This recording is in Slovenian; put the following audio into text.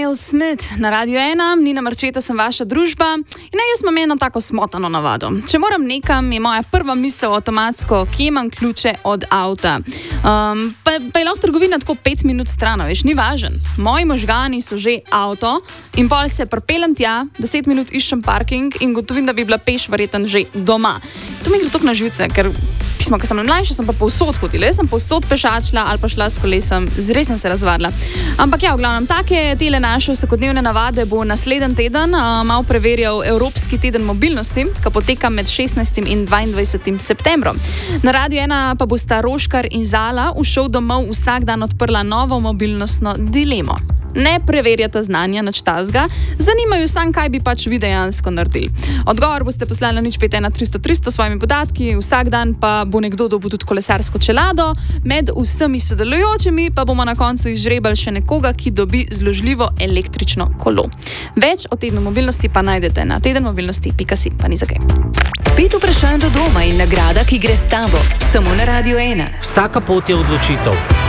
Miles Smith na Radio 1, Nina Marčeta sem vaša družba in jaz imam eno tako smotano navado. Če moram nekam, je moja prva misel avtomatsko, kje imam ključe od avta. Pa je lahko trgovina tako 5 minut stran, veš, ni važen. Moji možgani so že avto in pol se pripeljem tja, 10 minut iščem parking in gotovim, da bi bila peš verjetno že doma. To mi gre toliko na živce, ker pismo, ko sem mlajša, sem pa povsod hodila. Jaz sem povsod pešačila ali pa šla s kolesom, res sem se razvadila. Ampak ja, v glavnem, take tele naše vsakodnevne navade bo naslednji teden malo preverjal Evropski teden mobilnosti, ki poteka med 16. in 22. septembrom. Na Radio 1 pa bosta Roškar in Zala v šov domov vsak dan odprla novo mobilnostno dilemo. Ne preverjata znanja nič tazga, zanimajo sam, kaj bi pač vi dejansko naredili. Odgovor boste poslali na 051 300 300 s svojimi podatki, vsak dan pa bo nekdo dobil tudi kolesarsko čelado, med vsemi sodelujočimi pa bomo na koncu izžrebali še nekoga, ki dobi zložljivo električno kolo. Več o tednu mobilnosti pa najdete na tedenmobilnosti.si, pa ni za kaj. 5 vprašanj do doma in nagrada, ki gre s tabo, samo na Radio 1. Vsaka pot je odločitev.